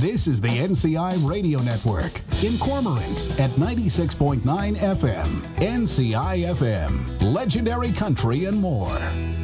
This is the NCI Radio Network in Cormorant at 96.9 FM. NCI FM, legendary country and more.